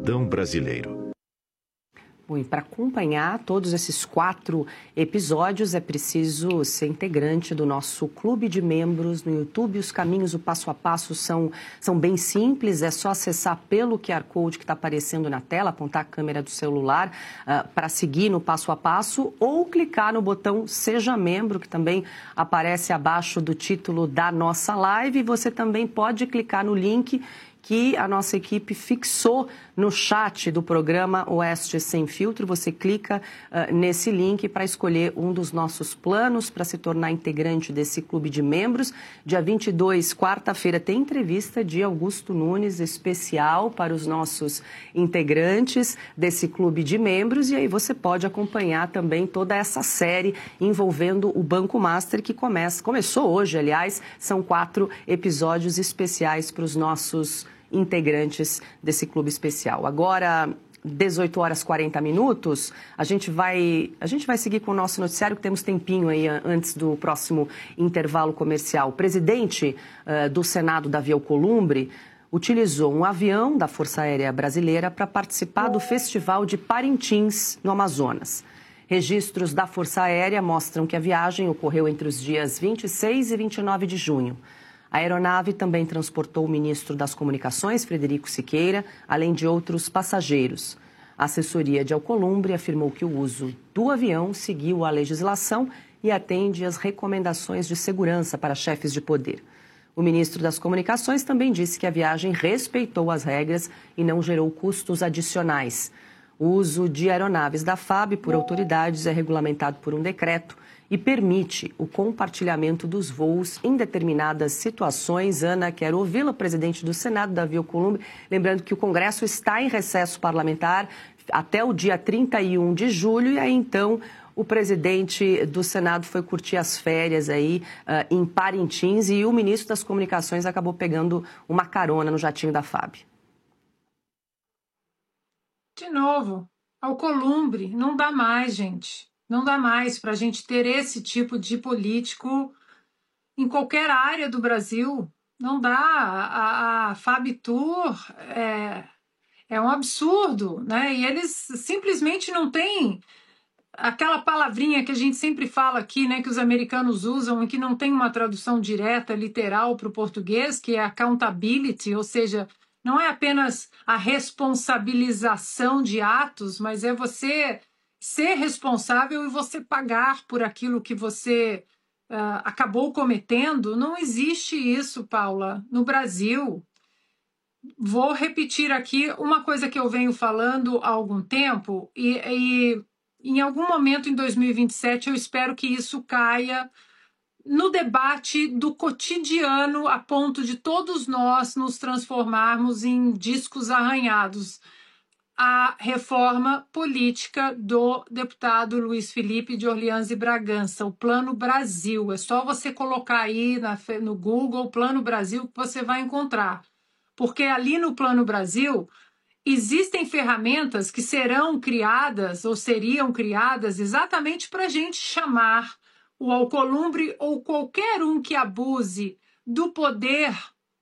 cidadão brasileiro. Bom, e para acompanhar todos esses 4 episódios é preciso ser integrante do nosso clube de membros no YouTube. Os caminhos, o passo a passo são bem simples, é só acessar pelo QR Code que está aparecendo na tela, apontar a câmera do celular para seguir no passo a passo ou clicar no botão Seja Membro, que também aparece abaixo do título da nossa live. E você também pode clicar no link que a nossa equipe fixou no chat do programa Oeste Sem Filtro. Você clica nesse link para escolher um dos nossos planos para se tornar integrante desse clube de membros. Dia 22, quarta-feira, tem entrevista de Augusto Nunes especial para os nossos integrantes desse clube de membros. E aí você pode acompanhar também toda essa série envolvendo o Banco Master, que começou hoje, aliás. São 4 episódios especiais para os nossos integrantes desse clube especial. Agora, 18 horas 40 minutos, a gente vai seguir com o nosso noticiário, que temos tempinho aí antes do próximo intervalo comercial. O presidente do Senado, Davi Alcolumbre, utilizou um avião da Força Aérea Brasileira para participar do Festival de Parintins, no Amazonas. Registros da Força Aérea mostram que a viagem ocorreu entre os dias 26 e 29 de junho. A aeronave também transportou o ministro das Comunicações, Frederico Siqueira, além de outros passageiros. A assessoria de Alcolumbre afirmou que o uso do avião seguiu a legislação e atende às recomendações de segurança para chefes de poder. O ministro das Comunicações também disse que a viagem respeitou as regras e não gerou custos adicionais. O uso de aeronaves da FAB por autoridades é regulamentado por um decreto e permite o compartilhamento dos voos em determinadas situações. Ana, quero ouvi-la, presidente do Senado, Davi Alcolumbre. Lembrando que o Congresso está em recesso parlamentar até o dia 31 de julho, e aí então o presidente do Senado foi curtir as férias aí em Parintins e o ministro das Comunicações acabou pegando uma carona no jatinho da FAB. De novo, Alcolumbre, não dá mais, gente. Não dá mais para a gente ter esse tipo de político em qualquer área do Brasil. Não dá. A FABTUR é um absurdo, né? E eles simplesmente não têm aquela palavrinha que a gente sempre fala aqui, né, que os americanos usam e que não tem uma tradução direta, literal para o português, que é accountability, ou seja, não é apenas a responsabilização de atos, mas é você ser responsável e você pagar por aquilo que você acabou cometendo. Não existe isso, Paula, no Brasil. Vou repetir aqui uma coisa que eu venho falando há algum tempo e em algum momento em 2027 eu espero que isso caia no debate do cotidiano a ponto de todos nós nos transformarmos em discos arranhados. A reforma política do deputado Luiz Felipe de Orleans e Bragança, o Plano Brasil. É só você colocar aí no Google Plano Brasil que você vai encontrar. Porque ali no Plano Brasil existem ferramentas que serão criadas ou seriam criadas exatamente para a gente chamar o Alcolumbre ou qualquer um que abuse do poder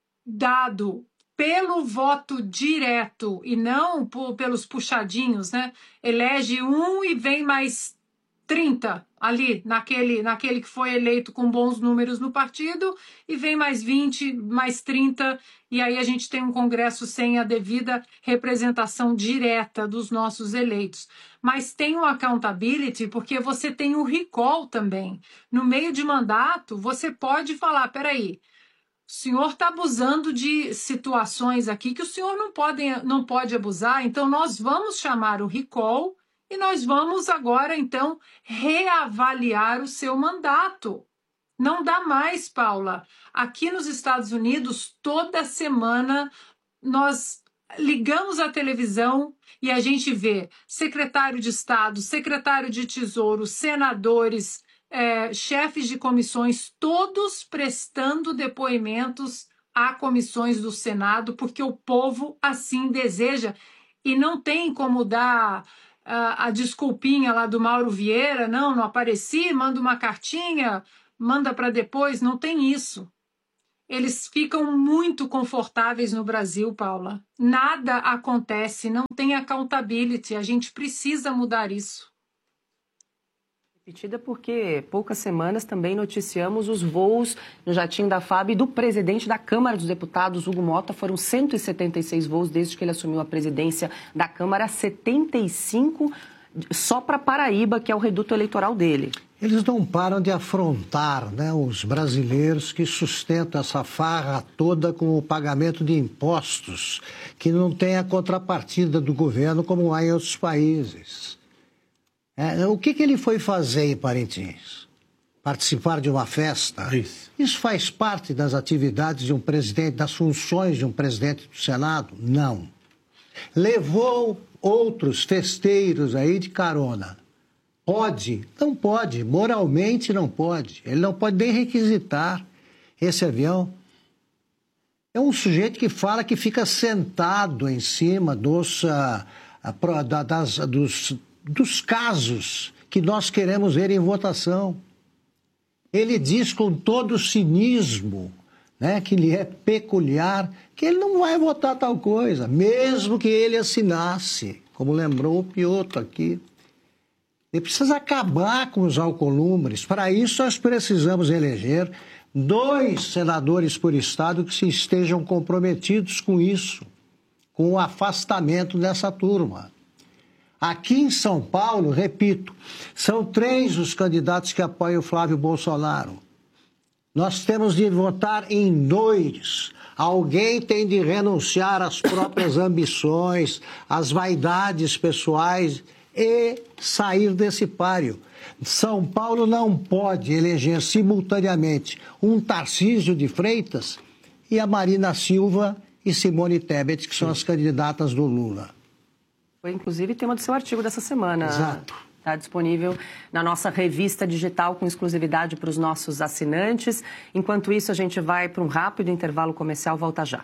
dado pelo voto direto e não pelos puxadinhos, né? Elege um e vem mais 30 ali, naquele que foi eleito com bons números no partido, e vem mais 20, mais 30, e aí a gente tem um Congresso sem a devida representação direta dos nossos eleitos. Mas tem o accountability, porque você tem o recall também. No meio de mandato, você pode falar, peraí, o senhor está abusando de situações aqui que o senhor não pode abusar, então nós vamos chamar o recall e nós vamos agora, então, reavaliar o seu mandato. Não dá mais, Paula. Aqui nos Estados Unidos, toda semana, nós ligamos a televisão e a gente vê secretário de Estado, secretário de Tesouro, senadores, chefes de comissões, todos prestando depoimentos a comissões do Senado, porque o povo assim deseja. E não tem como dar a desculpinha lá do Mauro Vieira, não apareci, manda uma cartinha, manda para depois, não tem isso. Eles ficam muito confortáveis no Brasil, Paula. Nada acontece, não tem accountability. A gente precisa mudar isso. Repetida porque poucas semanas também noticiamos os voos no jatinho da FAB do presidente da Câmara dos Deputados, Hugo Mota. Foram 176 voos desde que ele assumiu a presidência da Câmara, 75 só para Paraíba, que é o reduto eleitoral dele. Eles não param de afrontar, né, os brasileiros que sustentam essa farra toda com o pagamento de impostos, que não tem a contrapartida do governo como há em outros países. O que ele foi fazer em Parintins? Participar de uma festa? Isso faz parte das atividades de um presidente, das funções de um presidente do Senado? Não. Levou outros festeiros aí de carona. Pode? Não pode. Moralmente não pode. Ele não pode nem requisitar esse avião. É um sujeito que fala que fica sentado em cima dos casos que nós queremos ver em votação. Ele diz com todo cinismo, né, que lhe é peculiar, que ele não vai votar tal coisa, mesmo que ele assinasse, como lembrou o Piotr aqui. Ele precisa acabar com os alcolumes. Para isso, nós precisamos eleger 2 senadores por estado que se estejam comprometidos com isso, com o afastamento dessa turma. Aqui em São Paulo, repito, são 3 os candidatos que apoiam o Flávio Bolsonaro. Nós temos de votar em 2. Alguém tem de renunciar às próprias ambições, às vaidades pessoais e sair desse páreo. São Paulo não pode eleger simultaneamente um Tarcísio de Freitas e a Marina Silva e Simone Tebet, que são as candidatas do Lula. Foi, inclusive, tema do seu artigo dessa semana. Exato. Está disponível na nossa revista digital com exclusividade para os nossos assinantes. Enquanto isso, a gente vai para um rápido intervalo comercial. Volta já.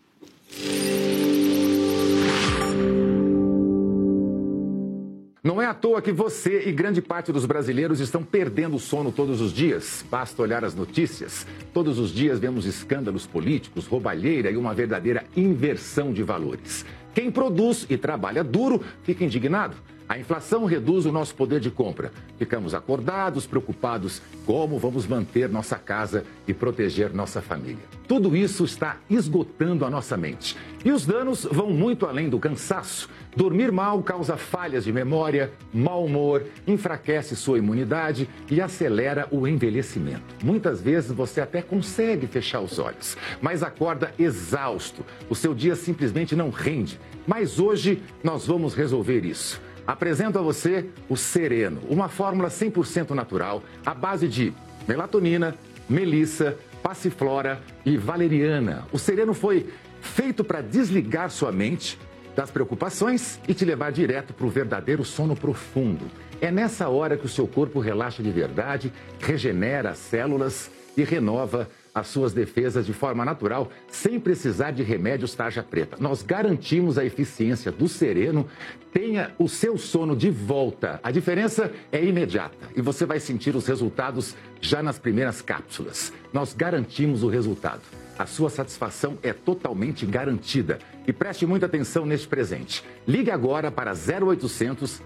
Não é à toa que você e grande parte dos brasileiros estão perdendo o sono todos os dias. Basta olhar as notícias. Todos os dias vemos escândalos políticos, roubalheira e uma verdadeira inversão de valores. Quem produz e trabalha duro fica indignado. A inflação reduz o nosso poder de compra. Ficamos acordados, preocupados como vamos manter nossa casa e proteger nossa família. Tudo isso está esgotando a nossa mente. E os danos vão muito além do cansaço. Dormir mal causa falhas de memória, mau humor, enfraquece sua imunidade e acelera o envelhecimento. Muitas vezes você até consegue fechar os olhos, mas acorda exausto. O seu dia simplesmente não rende. Mas hoje nós vamos resolver isso. Apresento a você o Sereno, uma fórmula 100% natural, à base de melatonina, melissa, passiflora e valeriana. O Sereno foi feito para desligar sua mente das preocupações e te levar direto para o verdadeiro sono profundo. É nessa hora que o seu corpo relaxa de verdade, regenera as células e renova as suas defesas de forma natural, sem precisar de remédios tarja preta. Nós garantimos a eficiência do Sereno. Tenha o seu sono de volta. A diferença é imediata e você vai sentir os resultados já nas primeiras cápsulas. Nós garantimos o resultado. A sua satisfação é totalmente garantida. E preste muita atenção neste presente. Ligue agora para 0800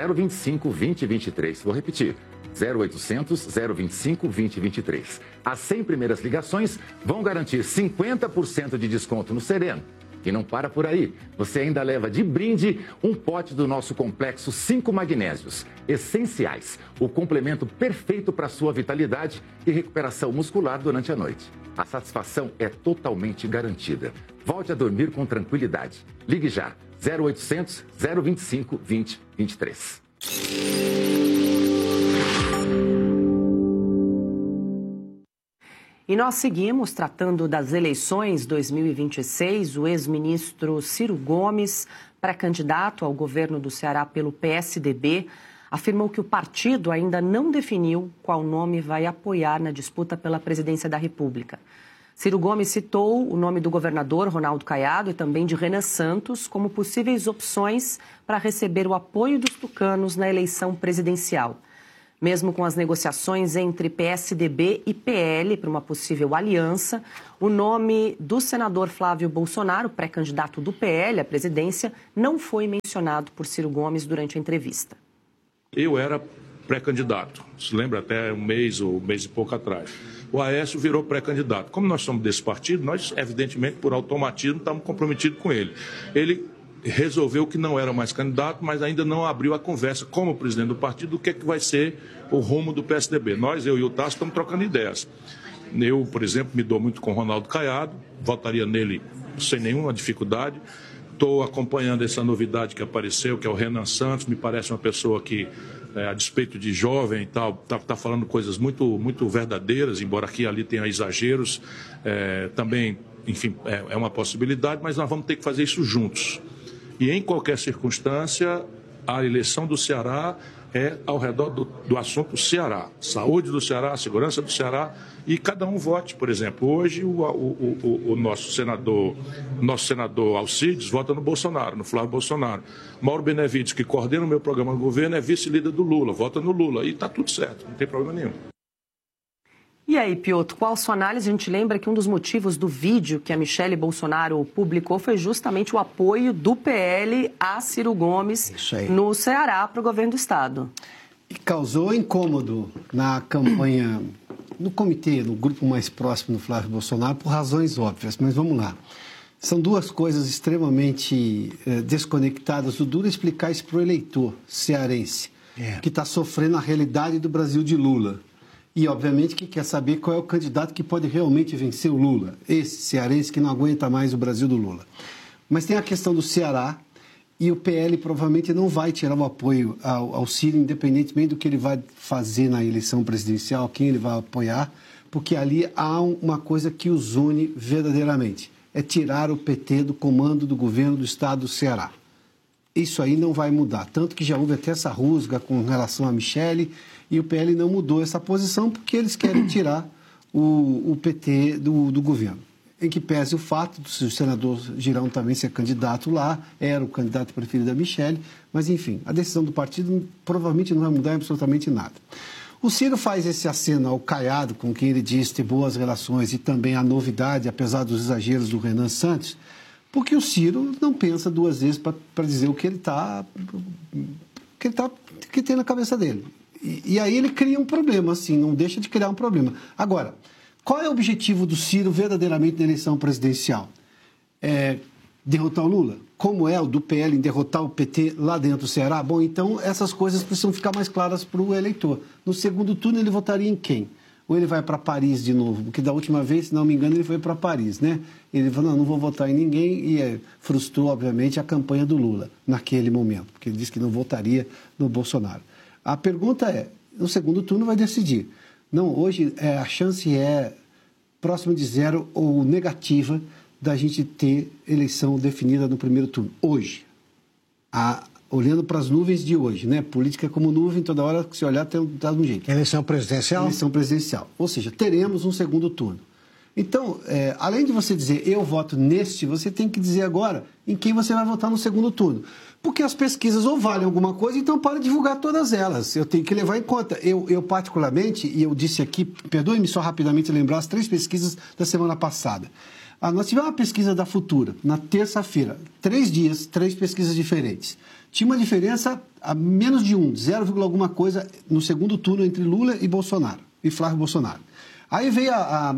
025 2023. Vou repetir. 0800 025 2023. As 100 primeiras ligações vão garantir 50% de desconto no Sereno. E não para por aí. Você ainda leva de brinde um pote do nosso complexo 5 magnésios essenciais. O complemento perfeito para sua vitalidade e recuperação muscular durante a noite. A satisfação é totalmente garantida. Volte a dormir com tranquilidade. Ligue já. 0800 025 2023. E nós seguimos tratando das eleições 2026. O ex-ministro Ciro Gomes, pré-candidato ao governo do Ceará pelo PSDB, afirmou que o partido ainda não definiu qual nome vai apoiar na disputa pela presidência da República. Ciro Gomes citou o nome do governador Ronaldo Caiado e também de Renan Santos como possíveis opções para receber o apoio dos tucanos na eleição presidencial. Mesmo com as negociações entre PSDB e PL para uma possível aliança, o nome do senador Flávio Bolsonaro, pré-candidato do PL à presidência, não foi mencionado por Ciro Gomes durante a entrevista. Eu era pré-candidato, se lembra, até um mês ou um mês e pouco atrás. O Aécio virou pré-candidato. Como nós somos desse partido, nós, evidentemente, por automatismo, estamos comprometidos com ele. Ele resolveu que não era mais candidato, mas ainda não abriu a conversa como presidente do partido do que vai ser o rumo do PSDB. Eu e o Tasso estamos trocando ideias. Eu, por exemplo, me dou muito com o Ronaldo Caiado, votaria nele sem nenhuma dificuldade. Estou acompanhando essa novidade que apareceu, que é o Renan Santos, me parece uma pessoa que, a despeito de jovem e tal, está falando coisas muito, muito verdadeiras, embora aqui e ali tenha exageros, também, enfim, é uma possibilidade, mas nós vamos ter que fazer isso juntos. E em qualquer circunstância, a eleição do Ceará é ao redor do assunto Ceará. Saúde do Ceará, segurança do Ceará, e cada um vote. Por exemplo, hoje o nosso senador Alcides vota no Bolsonaro, no Flávio Bolsonaro. Mauro Benevides, que coordena o meu programa de governo, é vice-líder do Lula, vota no Lula. E está tudo certo, não tem problema nenhum. E aí, Piotr, qual a sua análise? A gente lembra que um dos motivos do vídeo que a Michele Bolsonaro publicou foi justamente o apoio do PL a Ciro Gomes no Ceará para o governo do Estado. E causou incômodo na campanha, no comitê, no grupo mais próximo do Flávio Bolsonaro, por razões óbvias. Mas vamos lá. São duas coisas extremamente desconectadas. O duro é explicar isso para o eleitor cearense, que está sofrendo a realidade do Brasil de Lula. E, obviamente, que quer saber qual é o candidato que pode realmente vencer o Lula. Esse cearense que não aguenta mais o Brasil do Lula. Mas tem a questão do Ceará, e o PL provavelmente não vai tirar o apoio ao Ciro, independentemente do que ele vai fazer na eleição presidencial, quem ele vai apoiar, porque ali há uma coisa que os une verdadeiramente. É tirar o PT do comando do governo do Estado do Ceará. Isso aí não vai mudar. Tanto que já houve até essa rusga com relação a Michele, e o PL não mudou essa posição porque eles querem tirar o PT do governo. Em que pese o fato do senador Girão também ser candidato lá, era o candidato preferido da Michele, mas enfim, a decisão do partido provavelmente não vai mudar absolutamente nada. O Ciro faz esse aceno ao Caiado, com quem ele diz ter boas relações, e também a novidade, apesar dos exageros do Renan Santos, porque o Ciro não pensa duas vezes para dizer o que ele que tem na cabeça dele. E aí ele cria um problema, assim, não deixa de criar um problema. Agora, qual é o objetivo do Ciro verdadeiramente na eleição presidencial? É derrotar o Lula? Como é o do PL em derrotar o PT lá dentro do Ceará? Bom, então essas coisas precisam ficar mais claras para o eleitor. No segundo turno ele votaria em quem? Ou ele vai para Paris de novo? Porque da última vez, se não me engano, ele foi para Paris, né? Ele falou, não vou votar em ninguém, e frustrou, obviamente, a campanha do Lula naquele momento, porque ele disse que não votaria no Bolsonaro. A pergunta é, no segundo turno vai decidir. Não, hoje a chance é próxima de zero ou negativa da gente ter eleição definida no primeiro turno. Hoje, olhando para as nuvens de hoje, né? Política como nuvem, toda hora que se olhar dá um jeito. Eleição presidencial? Eleição presidencial. Ou seja, teremos um segundo turno. Então, além de você dizer eu voto neste, você tem que dizer agora em quem você vai votar no segundo turno. Porque as pesquisas ou valem alguma coisa, então para divulgar todas elas. Eu tenho que levar em conta. Eu particularmente, e eu disse aqui, perdoe-me só rapidamente lembrar as 3 pesquisas da semana passada. Nós tivemos uma pesquisa da Futura, na terça-feira. 3 dias, 3 pesquisas diferentes. Tinha uma diferença a menos de 0, alguma coisa no segundo turno entre Lula e Bolsonaro, e Flávio Bolsonaro. Aí veio a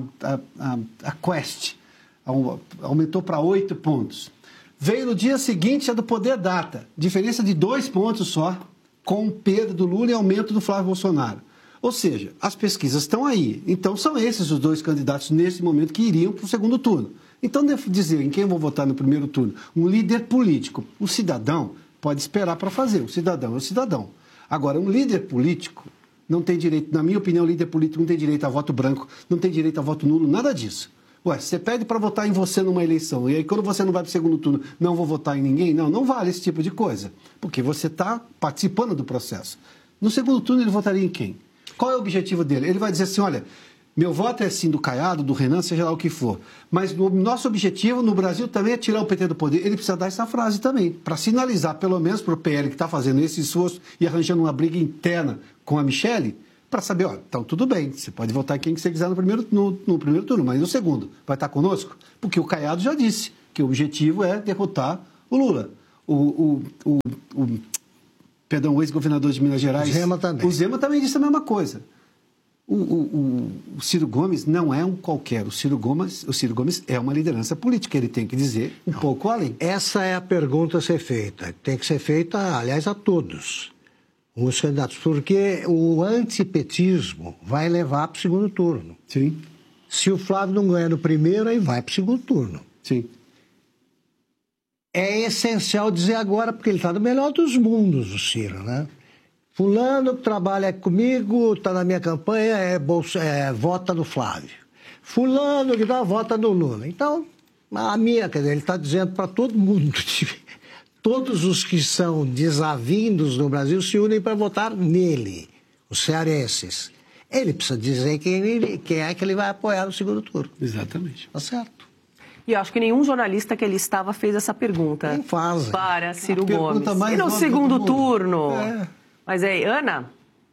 Quest, aumentou para 8 pontos. Veio no dia seguinte a do Poder Data, diferença de 2 pontos só, com perda do Lula e aumento do Flávio Bolsonaro. Ou seja, as pesquisas estão aí. Então são esses os 2 candidatos nesse momento que iriam para o segundo turno. Então devo dizer em quem eu vou votar no primeiro turno? Um líder político. O cidadão pode esperar para fazer. O cidadão é o cidadão. Agora, um líder político não tem direito, na minha opinião, o líder político não tem direito a voto branco, não tem direito a voto nulo, nada disso. Ué, você pede para votar em você numa eleição, e aí quando você não vai para o segundo turno, não vou votar em ninguém? Não vale esse tipo de coisa, porque você está participando do processo. No segundo turno ele votaria em quem? Qual é o objetivo dele? Ele vai dizer assim, olha, Meu voto é sim do Caiado, do Renan, seja lá o que for. Mas o nosso objetivo no Brasil também é tirar o PT do poder. Ele precisa dar essa frase também, para sinalizar, pelo menos para o PL que está fazendo esse esforço e arranjando uma briga interna com a Michele, para saber, ó, então tudo bem, você pode votar quem você quiser no primeiro turno, mas no segundo, vai estar conosco? Porque o Caiado já disse que o objetivo é derrotar o Lula. Perdão, o ex-governador de Minas Gerais... O Zema também disse a mesma coisa. O Ciro Gomes não é um qualquer. O Ciro Gomes é uma liderança política. Ele tem que dizer um pouco além. Essa é a pergunta a ser feita. Tem que ser feita, aliás, a todos os candidatos. Porque o antipetismo vai levar para o segundo turno. Sim. Se o Flávio não ganha no primeiro, aí vai para o segundo turno. Sim. É essencial dizer agora, porque ele está no melhor dos mundos, o Ciro, né? Fulano que trabalha comigo, está na minha campanha, vota no Flávio. Fulano que dá, vota no Lula. Então, quer dizer, ele está dizendo para todo mundo, todos os que são desavindos no Brasil se unem para votar nele, os cearenses. Ele precisa dizer quem é que ele vai apoiar no segundo turno. Exatamente. Tá certo. E eu acho que nenhum jornalista que ali estava fez essa pergunta. Nem faz. Para Ciro Gomes. Mais e no segundo turno? É. Mas aí, Ana?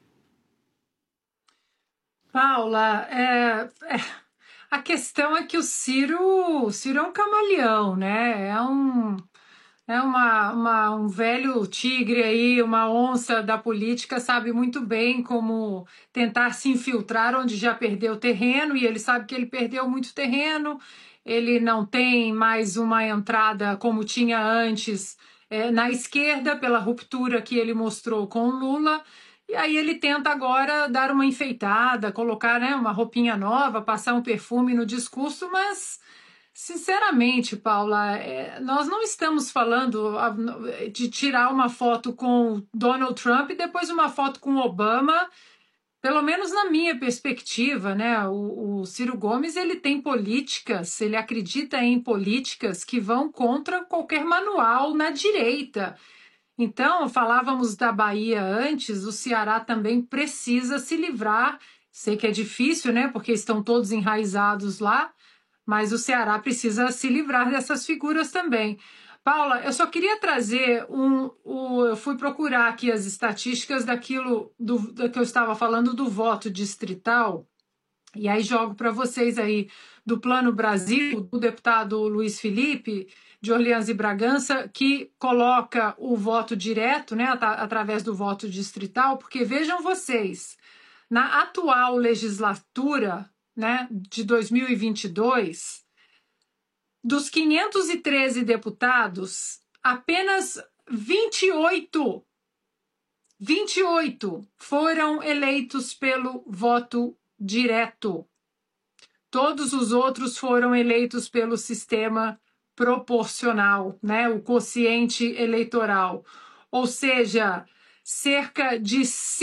Paula, a questão é que o Ciro é um camaleão, né? É um velho tigre aí, uma onça da política, sabe muito bem como tentar se infiltrar onde já perdeu terreno, e ele sabe que ele perdeu muito terreno, ele não tem mais uma entrada como tinha antes na esquerda, pela ruptura que ele mostrou com o Lula, e aí ele tenta agora dar uma enfeitada, colocar, né, uma roupinha nova, passar um perfume no discurso, mas, sinceramente, Paula, nós não estamos falando de tirar uma foto com Donald Trump e depois uma foto com Obama. Pelo menos na minha perspectiva, né, o Ciro Gomes, ele tem políticas, ele acredita em políticas que vão contra qualquer manual na direita. Então, falávamos da Bahia antes, o Ceará também precisa se livrar, sei que é difícil, né, porque estão todos enraizados lá, mas o Ceará precisa se livrar dessas figuras também. Paula, eu só queria trazer eu fui procurar aqui as estatísticas daquilo que eu estava falando do voto distrital, e aí jogo para vocês aí do Plano Brasil, do deputado Luiz Felipe, de Orleans e Bragança, que coloca o voto direto, né, através do voto distrital, porque vejam vocês, na atual legislatura, né, de 2022... dos 513 deputados, apenas 28 foram eleitos pelo voto direto. Todos os outros foram eleitos pelo sistema proporcional, né? O quociente eleitoral. Ou seja, cerca de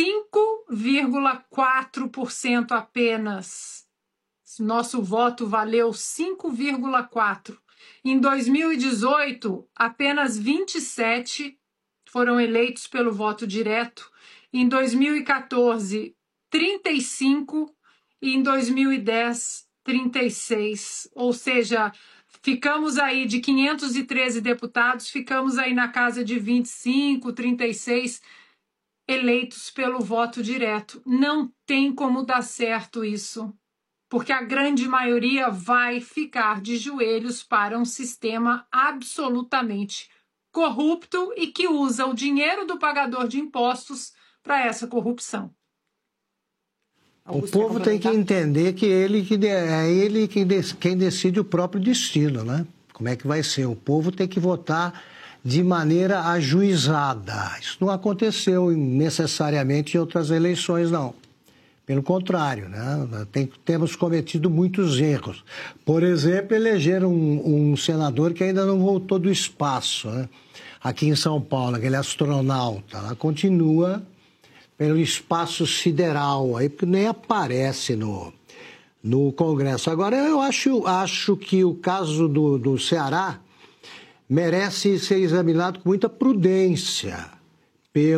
5,4% apenas. Nosso voto valeu 5,4%. Em 2018, apenas 27 foram eleitos pelo voto direto. Em 2014, 35 e em 2010, 36. Ou seja, ficamos aí de 513 deputados, ficamos aí na casa de 25, 36 eleitos pelo voto direto. Não tem como dar certo isso, porque a grande maioria vai ficar de joelhos para um sistema absolutamente corrupto e que usa o dinheiro do pagador de impostos para essa corrupção. O povo tem que entender que quem decide o próprio destino, né? Como é que vai ser? O povo tem que votar de maneira ajuizada. Isso não aconteceu necessariamente em outras eleições, não. Pelo contrário, né? Temos cometido muitos erros. Por exemplo, elegeram um senador que ainda não voltou do espaço, né? Aqui em São Paulo, aquele astronauta, lá continua pelo espaço sideral, aí, porque nem aparece no Congresso. Agora, eu acho que o caso do Ceará merece ser examinado com muita prudência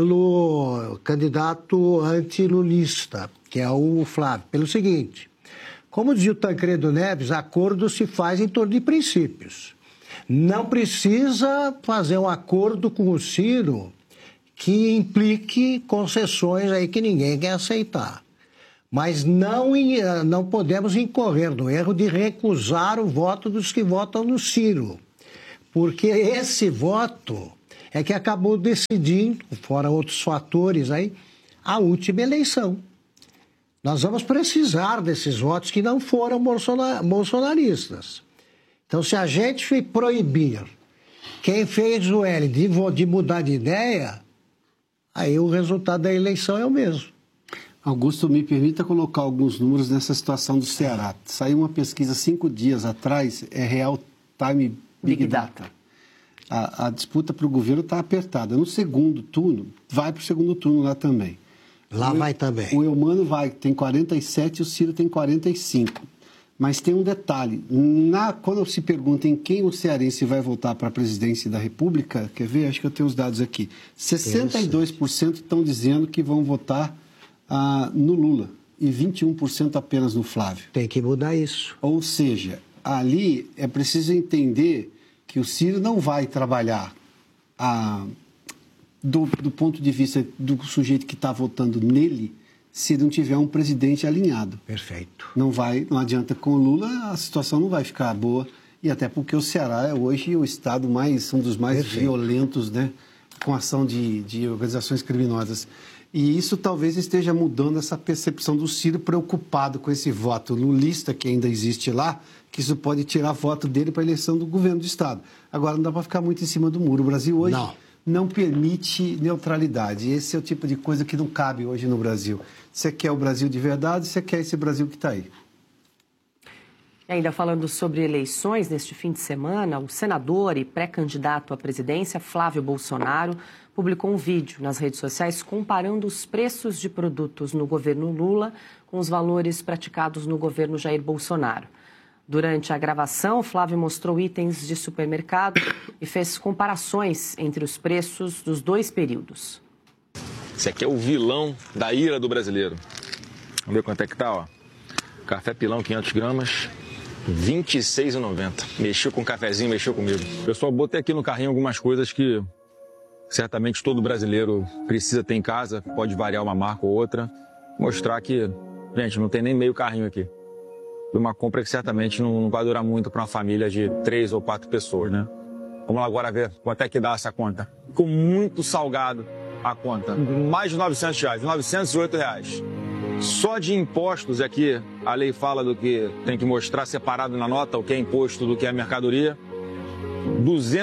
pelo candidato antilulista, que é o Flávio. Pelo seguinte, Como dizia o Tancredo Neves, acordo se faz em torno de princípios. Não precisa fazer um acordo com o Ciro que implique concessões aí que ninguém quer aceitar. Mas não podemos incorrer no erro de recusar o voto dos que votam no Ciro. Porque esse voto é que acabou decidindo, fora outros fatores aí, a última eleição. Nós vamos precisar desses votos que não foram bolsonaristas. Então, se a gente proibir quem fez o L de mudar de ideia, aí o resultado da eleição é o mesmo. Augusto, me permita colocar alguns números nessa situação do Ceará. Saiu uma pesquisa 5 dias atrás, é Real Time Big Data. A disputa para o governo está apertada. No segundo turno, vai para o segundo turno lá também. Lá vai também. O Eumano tem 47 e o Ciro tem 45. Mas tem um detalhe, quando se pergunta em quem o cearense vai votar para a presidência da República, quer ver? Acho que eu tenho os dados aqui. 62% estão dizendo que vão votar no Lula e 21% apenas no Flávio. Tem que mudar isso. Ou seja, ali é preciso entender que o Ciro não vai trabalhar do ponto de vista do sujeito que está votando nele, se não tiver um presidente alinhado. Perfeito. Não adianta com o Lula, a situação não vai ficar boa, e até porque o Ceará é hoje um dos mais violentos, né, com ação de organizações criminosas. E isso talvez esteja mudando essa percepção do Ciro preocupado com esse voto lulista que ainda existe lá, que isso pode tirar voto dele para a eleição do governo do Estado. Agora, não dá para ficar muito em cima do muro. O Brasil hoje não permite neutralidade. Esse é o tipo de coisa que não cabe hoje no Brasil. Você quer o Brasil de verdade, você quer esse Brasil que está aí. Ainda falando sobre eleições, neste fim de semana, o senador e pré-candidato à presidência, Flávio Bolsonaro, publicou um vídeo nas redes sociais comparando os preços de produtos no governo Lula com os valores praticados no governo Jair Bolsonaro. Durante a gravação, Flávio mostrou itens de supermercado e fez comparações entre os preços dos dois períodos. Esse aqui é o vilão da ira do brasileiro. Vamos ver quanto é que tá, ó. Café pilão, 500 gramas, R$ 26,90. Mexeu com o cafezinho, mexeu comigo. Pessoal, botei aqui no carrinho algumas coisas que certamente todo brasileiro precisa ter em casa. Pode variar uma marca ou outra. Mostrar que, gente, não tem nem meio carrinho aqui. Foi uma compra que certamente não vai durar muito para uma família de 3 ou 4 pessoas, né? Vamos lá agora ver quanto é que dá essa conta. Ficou muito salgado a conta. Mais de R$900, R$908. Só de impostos aqui, a lei fala do que tem que mostrar separado na nota, o que é imposto do que é mercadoria. R$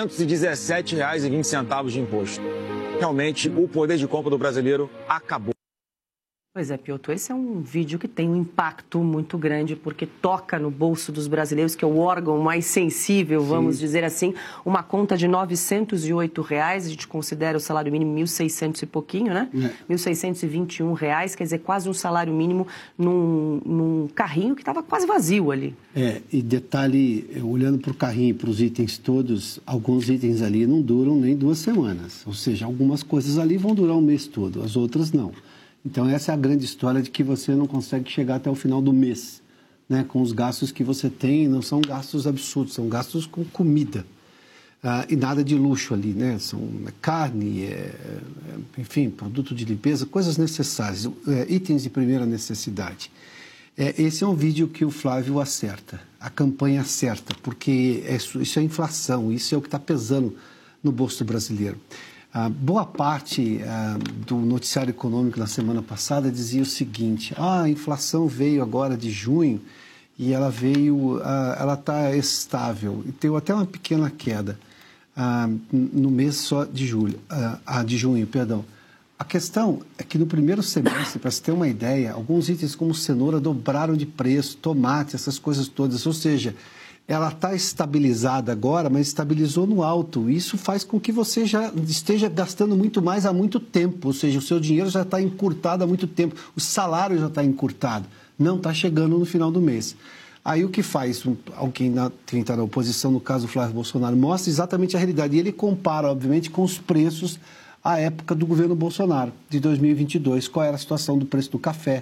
217,20 de imposto. Realmente, o poder de compra do brasileiro acabou. Pois é, Piotr, esse é um vídeo que tem um impacto muito grande porque toca no bolso dos brasileiros, que é o órgão mais sensível, vamos dizer assim. Uma conta de R$ 908, a gente considera o salário mínimo 1.600 e pouquinho, né? R$ 1.621, quer dizer, quase um salário mínimo num carrinho que estava quase vazio ali. E detalhe, olhando para o carrinho e para os itens todos, alguns itens ali não duram nem 2 semanas. Ou seja, algumas coisas ali vão durar um mês todo, as outras não. Então, essa é a grande história de que você não consegue chegar até o final do mês, né? Com os gastos que você tem, não são gastos absurdos, são gastos com comida. E nada de luxo ali, né? São carne, enfim, produto de limpeza, coisas necessárias, itens de primeira necessidade. Esse é um vídeo que o Flávio acerta, a campanha acerta, porque isso é inflação, isso é o que está pesando no bolso brasileiro. Boa parte do noticiário econômico na semana passada dizia o seguinte: a inflação veio agora de junho e ela está estável e teve até uma pequena queda no mês só de junho, perdão. A questão é que no primeiro semestre, para você ter uma ideia, alguns itens como cenoura dobraram de preço, tomate, essas coisas todas, ou seja, ela está estabilizada agora, mas estabilizou no alto. Isso faz com que você já esteja gastando muito mais há muito tempo, ou seja, o seu dinheiro já está encurtado há muito tempo, o salário já está encurtado, não está chegando no final do mês. Aí o que faz alguém que está na oposição, no caso o Flávio Bolsonaro, mostra exatamente a realidade. E ele compara, obviamente, com os preços à época do governo Bolsonaro, de 2022. Qual era a situação do preço do café,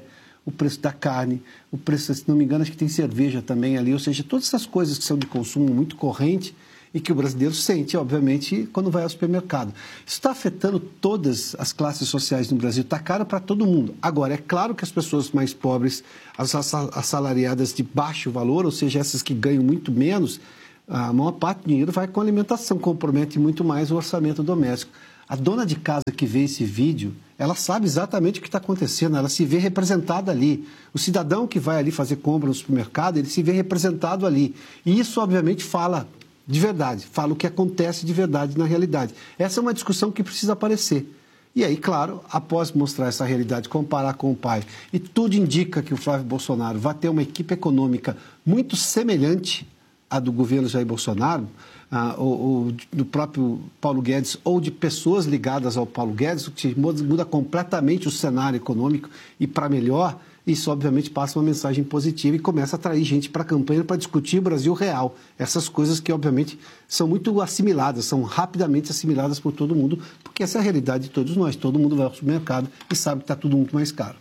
o preço da carne, o preço, se não me engano, acho que tem cerveja também ali, ou seja, todas essas coisas que são de consumo muito corrente e que o brasileiro sente, obviamente, quando vai ao supermercado. Isso está afetando todas as classes sociais no Brasil, está caro para todo mundo. Agora, é claro que as pessoas mais pobres, as assalariadas de baixo valor, ou seja, essas que ganham muito menos, a maior parte do dinheiro vai com alimentação, compromete muito mais o orçamento doméstico. A dona de casa que vê esse vídeo, ela sabe exatamente o que está acontecendo, ela se vê representada ali. O cidadão que vai ali fazer compra no supermercado, ele se vê representado ali. E isso, obviamente, fala de verdade, fala o que acontece de verdade na realidade. Essa é uma discussão que precisa aparecer. E aí, claro, após mostrar essa realidade, comparar com o pai, e tudo indica que o Flávio Bolsonaro vai ter uma equipe econômica muito semelhante à do governo Jair Bolsonaro, ou do próprio Paulo Guedes, ou de pessoas ligadas ao Paulo Guedes, o que muda completamente o cenário econômico e para melhor. Isso, obviamente, passa uma mensagem positiva e começa a atrair gente para a campanha para discutir o Brasil real. Essas coisas que, obviamente, são muito assimiladas, são rapidamente assimiladas por todo mundo, porque essa é a realidade de todos nós. Todo mundo vai ao supermercado e sabe que está tudo muito mais caro.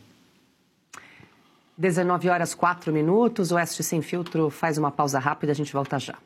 19h04. O Oeste Sem Filtro faz uma pausa rápida, a gente volta já.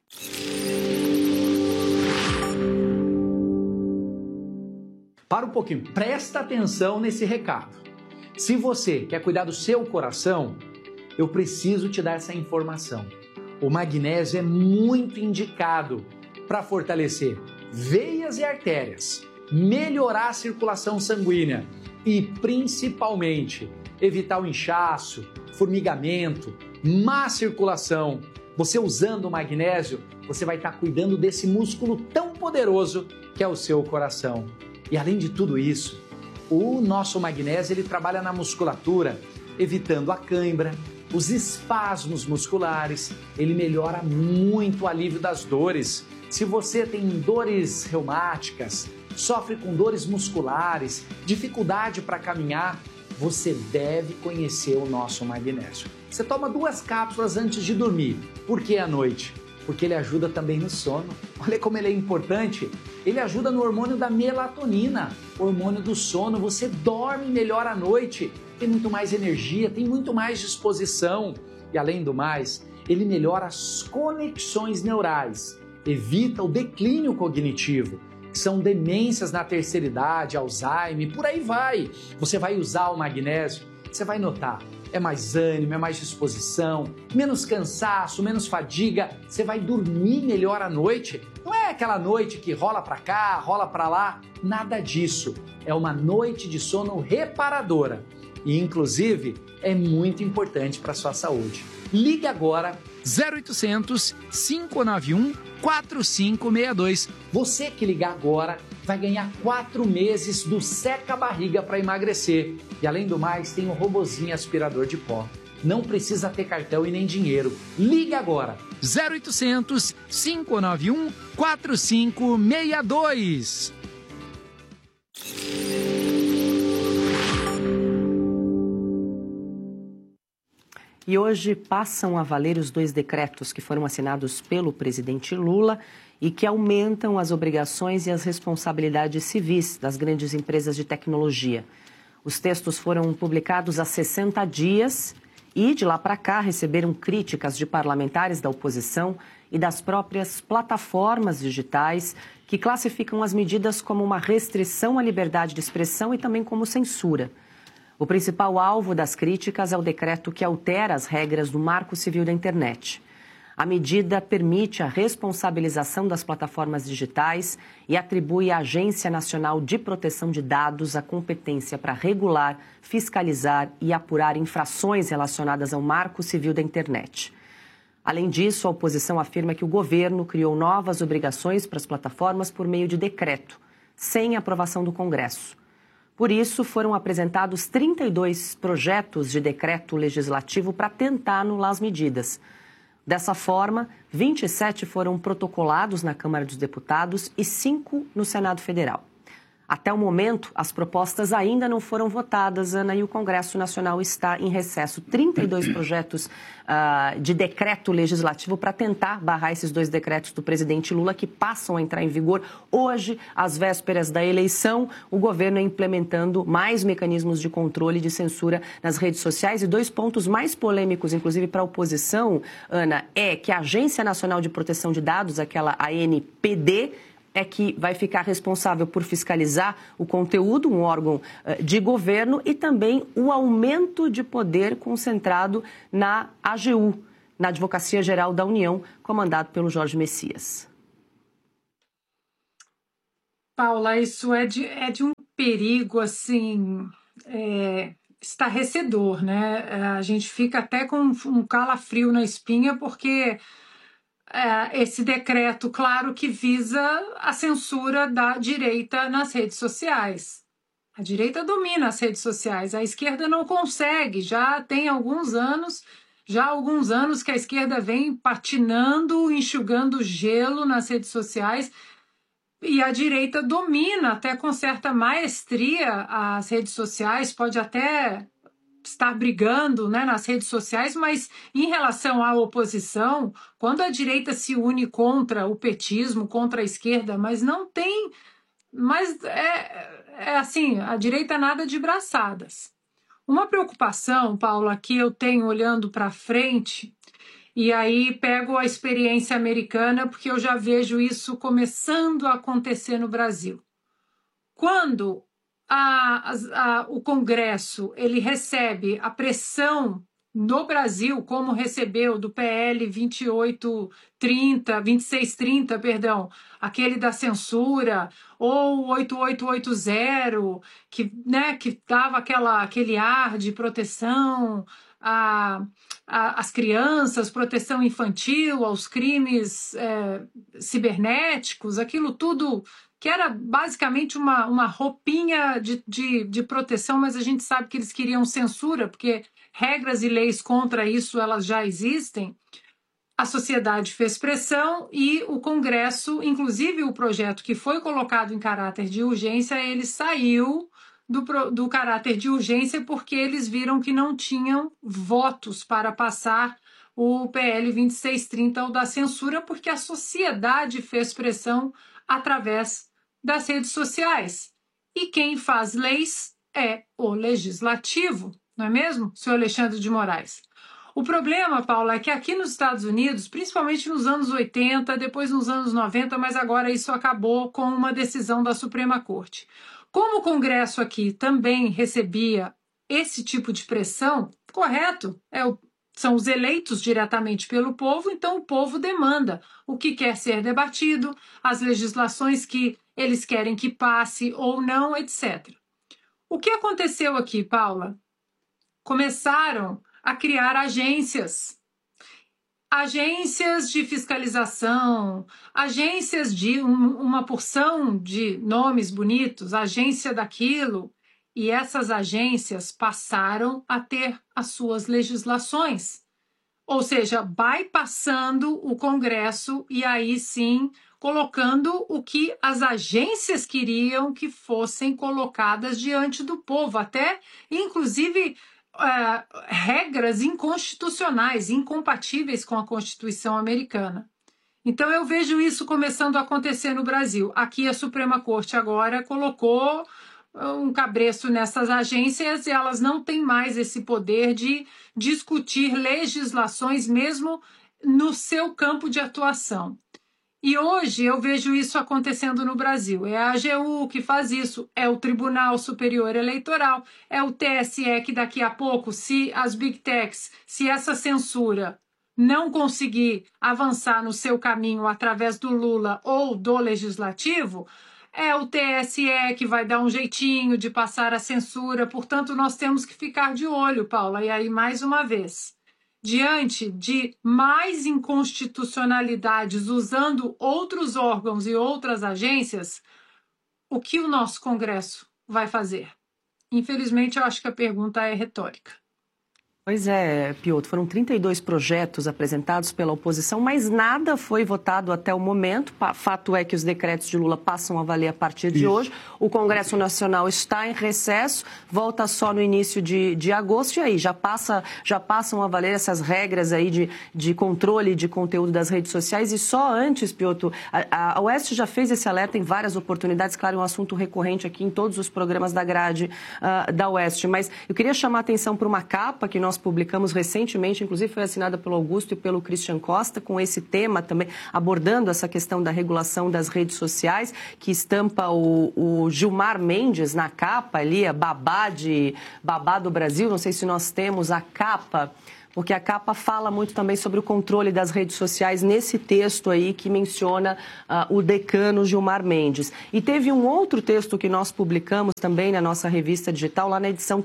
Para um pouquinho, presta atenção nesse recado. Se você quer cuidar do seu coração, eu preciso te dar essa informação. O magnésio é muito indicado para fortalecer veias e artérias, melhorar a circulação sanguínea e, principalmente, evitar o inchaço, formigamento, má circulação. Você usando o magnésio, você vai estar cuidando desse músculo tão poderoso que é o seu coração. E além de tudo isso, o nosso magnésio ele trabalha na musculatura, evitando a cãibra, os espasmos musculares, ele melhora muito o alívio das dores. Se você tem dores reumáticas, sofre com dores musculares, dificuldade para caminhar, você deve conhecer o nosso magnésio. Você toma 2 cápsulas antes de dormir. Por que à noite? Porque ele ajuda também no sono. Olha como ele é importante. Ele ajuda no hormônio da melatonina, hormônio do sono. Você dorme melhor à noite, tem muito mais energia, tem muito mais disposição. E além do mais, ele melhora as conexões neurais, evita o declínio cognitivo, que são demências na terceira idade, Alzheimer, por aí vai. Você vai usar o magnésio, você vai notar. É mais ânimo, é mais disposição, menos cansaço, menos fadiga, você vai dormir melhor à noite. Não é aquela noite que rola pra cá, rola pra lá, nada disso. É uma noite de sono reparadora e, inclusive, é muito importante para a sua saúde. Ligue agora 0800 591 4562. Você que ligar agora vai ganhar 4 meses do Seca Barriga para emagrecer. E além do mais, tem um robozinho aspirador de pó. Não precisa ter cartão e nem dinheiro. Ligue agora. 0800 591 4562. E hoje passam a valer os 2 decretos que foram assinados pelo presidente Lula e que aumentam as obrigações e as responsabilidades civis das grandes empresas de tecnologia. Os textos foram publicados há 60 dias e, de lá para cá, receberam críticas de parlamentares da oposição e das próprias plataformas digitais que classificam as medidas como uma restrição à liberdade de expressão e também como censura. O principal alvo das críticas é o decreto que altera as regras do Marco Civil da Internet. A medida permite a responsabilização das plataformas digitais e atribui à Agência Nacional de Proteção de Dados a competência para regular, fiscalizar e apurar infrações relacionadas ao Marco Civil da Internet. Além disso, a oposição afirma que o governo criou novas obrigações para as plataformas por meio de decreto, sem aprovação do Congresso. Por isso, foram apresentados 32 projetos de decreto legislativo para tentar anular as medidas. Dessa forma, 27 foram protocolados na Câmara dos Deputados e 5 no Senado Federal. Até o momento, as propostas ainda não foram votadas, Ana, e o Congresso Nacional está em recesso. 32 projetos de decreto legislativo para tentar barrar esses 2 decretos do presidente Lula que passam a entrar em vigor hoje, às vésperas da eleição. O governo é implementando mais mecanismos de controle e de censura nas redes sociais. E 2 pontos mais polêmicos, inclusive para a oposição, Ana, é que a Agência Nacional de Proteção de Dados, aquela ANPD, é que vai ficar responsável por fiscalizar o conteúdo, um órgão de governo, e também o aumento de poder concentrado na AGU, na Advocacia Geral da União, comandado pelo Jorge Messias. Paula, isso é de um perigo, assim, estarrecedor, né? A gente fica até com um calafrio na espinha, porque esse decreto, claro, que visa a censura da direita nas redes sociais. A direita domina as redes sociais, a esquerda não consegue. Já tem alguns anos que a esquerda vem patinando, enxugando gelo nas redes sociais, e a direita domina até com certa maestria as redes sociais, pode até estar brigando, né, nas redes sociais, mas em relação à oposição, quando a direita se une contra o petismo, contra a esquerda, mas não tem, mas assim, a direita nada de braçadas. Uma preocupação, Paula, que eu tenho olhando para frente, e aí pego a experiência americana, porque eu já vejo isso começando a acontecer no Brasil. Quando o Congresso ele recebe a pressão no Brasil, como recebeu do PL 2630, perdão, aquele da censura, ou 8880, que dava aquele ar de proteção às crianças, proteção infantil, aos crimes cibernéticos, aquilo tudo que era basicamente uma roupinha de proteção, mas a gente sabe que eles queriam censura, porque regras e leis contra isso elas já existem. A sociedade fez pressão e o Congresso, inclusive o projeto que foi colocado em caráter de urgência, ele saiu do caráter de urgência porque eles viram que não tinham votos para passar o PL 2630, o da censura, porque a sociedade fez pressão através das redes sociais. E quem faz leis é o legislativo, não é mesmo, senhor Alexandre de Moraes? O problema, Paula, é que aqui nos Estados Unidos, principalmente nos anos 80, depois nos anos 90, mas agora isso acabou com uma decisão da Suprema Corte. Como o Congresso aqui também recebia esse tipo de pressão, correto, são os eleitos diretamente pelo povo, então o povo demanda o que quer ser debatido, as legislações que eles querem que passe ou não, etc. O que aconteceu aqui, Paula? Começaram a criar agências de fiscalização, agências de uma porção de nomes bonitos, agência daquilo, e essas agências passaram a ter as suas legislações, ou seja, bypassando o Congresso e aí sim colocando o que as agências queriam que fossem colocadas diante do povo, até inclusive regras inconstitucionais, incompatíveis com a Constituição americana. Então eu vejo isso começando a acontecer no Brasil. Aqui a Suprema Corte agora colocou um cabresto nessas agências e elas não têm mais esse poder de discutir legislações mesmo no seu campo de atuação. E hoje eu vejo isso acontecendo no Brasil. É a AGU que faz isso, é o Tribunal Superior Eleitoral, é o TSE que daqui a pouco, se as Big Techs, se essa censura não conseguir avançar no seu caminho através do Lula ou do Legislativo, é o TSE que vai dar um jeitinho de passar a censura. Portanto, nós temos que ficar de olho, Paula. E aí, mais uma vez, diante de mais inconstitucionalidades usando outros órgãos e outras agências, o que o nosso Congresso vai fazer? Infelizmente, eu acho que a pergunta é retórica. Pois é, Piotr, foram 32 projetos apresentados pela oposição, mas nada foi votado até o momento. Fato é que os decretos de Lula passam a valer a partir de hoje. O Congresso Nacional está em recesso, volta só no início de agosto, e aí já passam a valer essas regras aí de controle de conteúdo das redes sociais. E só antes, Piotr, a Oeste já fez esse alerta em várias oportunidades, claro, é um assunto recorrente aqui em todos os programas da grade da Oeste, mas eu queria chamar a atenção para uma capa que nós publicamos recentemente, inclusive foi assinada pelo Augusto e pelo Christian Costa, com esse tema também, abordando essa questão da regulação das redes sociais, que estampa o Gilmar Mendes na capa ali, a babá do Brasil. Não sei se nós temos a capa, porque a capa fala muito também sobre o controle das redes sociais nesse texto aí que menciona o decano Gilmar Mendes. E teve um outro texto que nós publicamos também na nossa revista digital, lá na edição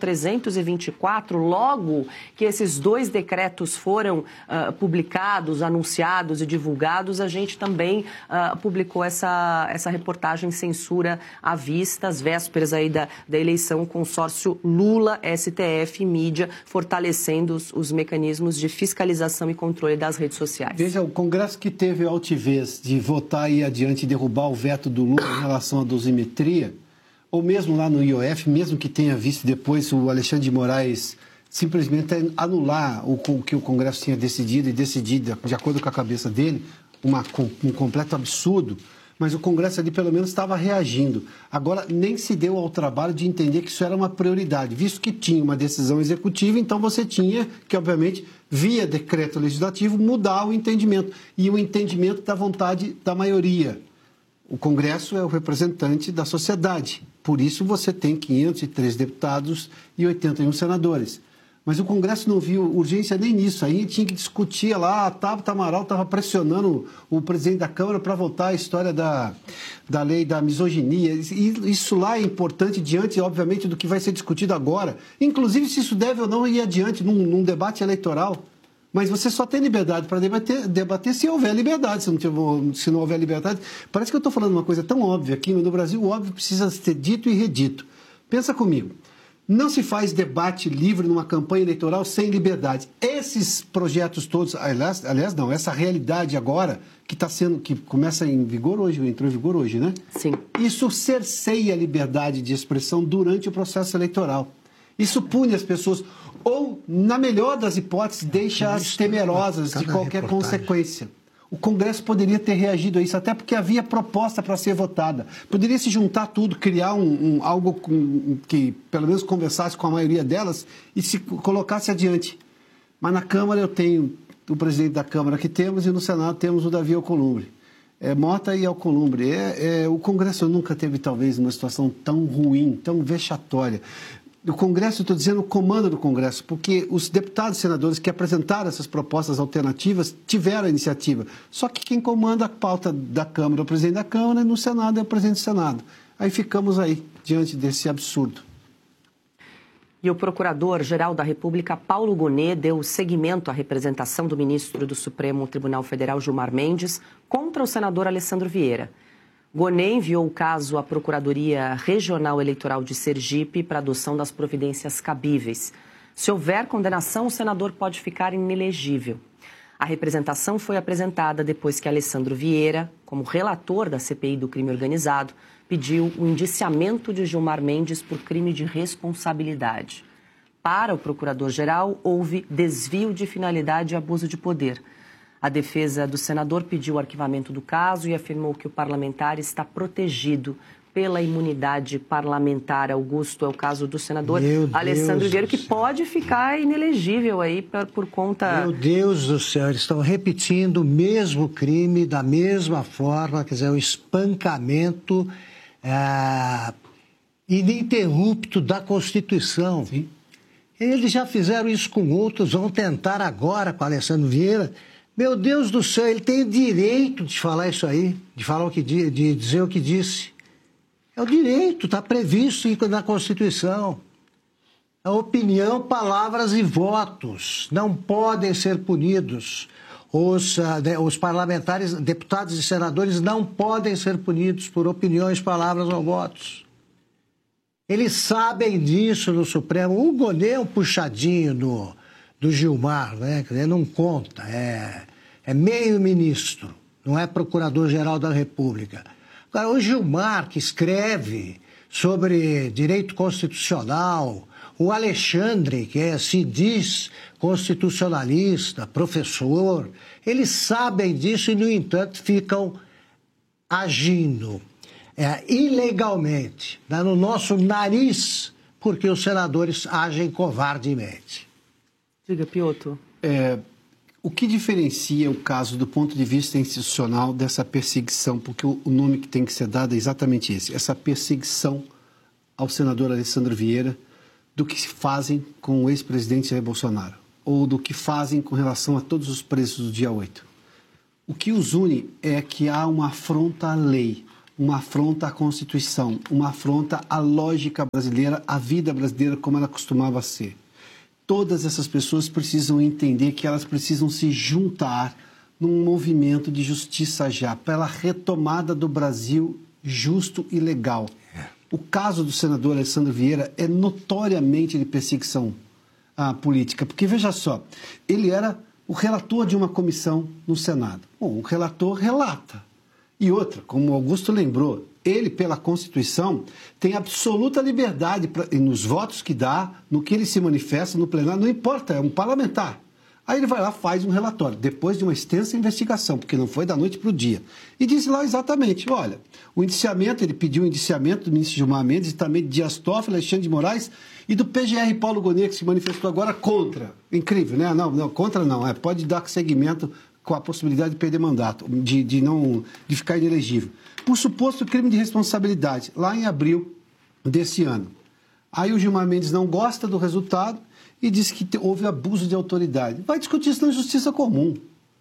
324, logo que esses 2 decretos foram publicados, anunciados e divulgados, a gente também publicou essa reportagem Censura à Vista, às vésperas aí da eleição, consórcio Lula, STF e mídia, fortalecendo os mecanismos de fiscalização e controle das redes sociais. Veja, o Congresso que teve a altivez de votar e adiante e derrubar o veto do Lula em relação à dosimetria, ou mesmo lá no IOF, mesmo que tenha visto depois o Alexandre de Moraes simplesmente anular o que o Congresso tinha decidido e decidido de acordo com a cabeça dele, um completo absurdo, mas o Congresso ali pelo menos estava reagindo. Agora, nem se deu ao trabalho de entender que isso era uma prioridade, visto que tinha uma decisão executiva, então você tinha que, obviamente, via decreto legislativo, mudar o entendimento. E o entendimento da vontade da maioria. O Congresso é o representante da sociedade. Por isso, você tem 503 deputados e 81 senadores. Mas o Congresso não viu urgência nem nisso. Aí tinha que discutir lá, a Tabata Amaral estava pressionando o presidente da Câmara para votar a história da lei da misoginia. E isso lá é importante diante, obviamente, do que vai ser discutido agora. Inclusive, se isso deve ou não ir adiante num debate eleitoral. Mas você só tem liberdade para debater se houver liberdade. Se não houver liberdade... Parece que eu estou falando uma coisa tão óbvia aqui, mas no Brasil o óbvio precisa ser dito e redito. Pensa comigo. Não se faz debate livre numa campanha eleitoral sem liberdade. Esses projetos todos, aliás não, essa realidade agora que começa em vigor hoje, entrou em vigor hoje, né? Sim. Isso cerceia a liberdade de expressão durante o processo eleitoral. Isso pune as pessoas, ou, na melhor das hipóteses, deixa-as temerosas de qualquer consequência. O Congresso poderia ter reagido a isso, até porque havia proposta para ser votada. Poderia se juntar tudo, criar algo que pelo menos conversasse com a maioria delas e se colocasse adiante. Mas na Câmara eu tenho o presidente da Câmara que temos e no Senado temos o Davi Alcolumbre. Mota e Alcolumbre. O Congresso nunca teve, talvez, uma situação tão ruim, tão vexatória. O Congresso, estou dizendo o comando do Congresso, porque os deputados e senadores que apresentaram essas propostas alternativas tiveram a iniciativa. Só que quem comanda a pauta da Câmara é o presidente da Câmara e no Senado é o presidente do Senado. Aí ficamos aí, diante desse absurdo. E o Procurador-Geral da República, Paulo Gonet, deu seguimento à representação do ministro do Supremo Tribunal Federal, Gilmar Mendes, contra o senador Alessandro Vieira. Gonet enviou o caso à Procuradoria Regional Eleitoral de Sergipe para adoção das providências cabíveis. Se houver condenação, o senador pode ficar inelegível. A representação foi apresentada depois que Alessandro Vieira, como relator da CPI do crime organizado, pediu o indiciamento de Gilmar Mendes por crime de responsabilidade. Para o Procurador-Geral, houve desvio de finalidade e abuso de poder. A defesa do senador pediu o arquivamento do caso e afirmou que o parlamentar está protegido pela imunidade parlamentar. Augusto, é o caso do senador Alessandro Vieira, que pode ficar inelegível aí por conta... Meu Deus do céu, eles estão repetindo o mesmo crime da mesma forma, quer dizer, o espancamento ininterrupto da Constituição. Sim. Eles já fizeram isso com outros, vão tentar agora com Alessandro Vieira. Meu Deus do céu, ele tem o direito de falar isso aí, de dizer o que disse. É o direito, está previsto na Constituição. A opinião, palavras e votos não podem ser punidos. Os parlamentares, deputados e senadores não podem ser punidos por opiniões, palavras ou votos. Eles sabem disso no Supremo. O Gonet é um puxadinho do Gilmar, né? Quer dizer, não conta, é meio ministro, não é procurador-geral da República. Agora, o Gilmar, que escreve sobre direito constitucional, o Alexandre, que se diz constitucionalista, professor, eles sabem disso e, no entanto, ficam agindo ilegalmente, né, no nosso nariz, porque os senadores agem covardemente. Diga, Piotr. O que diferencia o caso do ponto de vista institucional dessa perseguição, porque o nome que tem que ser dado é exatamente esse, essa perseguição ao senador Alessandro Vieira, do que se fazem com o ex-presidente Jair Bolsonaro, ou do que fazem com relação a todos os presos do dia 8. O que os une é que há uma afronta à lei, uma afronta à Constituição, uma afronta à lógica brasileira, à vida brasileira como ela costumava ser. Todas essas pessoas precisam entender que elas precisam se juntar num movimento de justiça já, pela retomada do Brasil justo e legal. O caso do senador Alessandro Vieira é notoriamente de perseguição política, porque, veja só, ele era o relator de uma comissão no Senado. Bom, o relator relata. E outra, como o Augusto lembrou, ele, pela Constituição, tem absoluta liberdade nos votos que dá, no que ele se manifesta no plenário, não importa, é um parlamentar. Aí ele vai lá, faz um relatório, depois de uma extensa investigação, porque não foi da noite para o dia. E diz lá exatamente, olha, o indiciamento, ele pediu o indiciamento do ministro Gilmar Mendes e também de Dias Toffoli, Alexandre de Moraes e do PGR Paulo Gonet, que se manifestou agora contra. Incrível, né? Não, contra não, pode dar seguimento com a possibilidade de perder mandato, de ficar inelegível. Por suposto crime de responsabilidade, lá em abril desse ano. Aí o Gilmar Mendes não gosta do resultado e diz que houve abuso de autoridade. Vai discutir isso na justiça comum.